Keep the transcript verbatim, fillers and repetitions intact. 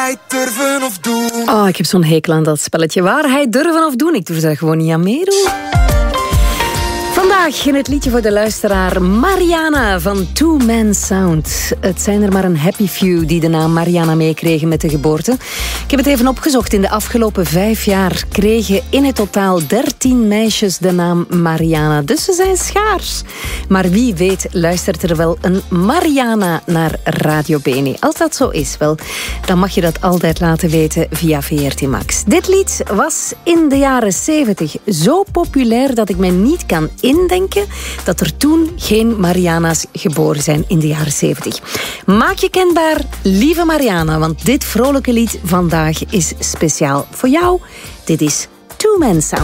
Waarheid durven of doen. Oh, ik heb zo'n hekel aan dat spelletje. Waarheid durven of doen. Ik durf daar gewoon niet aan meedoen. Vandaag in het liedje voor de luisteraar Mariana van Two Man Sound. Het zijn er maar een happy few die de naam Mariana meekregen met de geboorte. Ik heb het even opgezocht. In de afgelopen vijf jaar kregen in het totaal dertien meisjes de naam Mariana. Dus ze zijn schaars. Maar wie weet luistert er wel een Mariana naar Radio Beni. Als dat zo is, wel, dan mag je dat altijd laten weten via V R T Max. Dit lied was in de jaren zeventig zo populair dat ik me niet kan indenken dat er toen geen Mariana's geboren zijn in de jaren zeventig. Maak je kenbaar, lieve Mariana, want dit vrolijke lied vandaag is speciaal voor jou. Dit is Two Man Sound.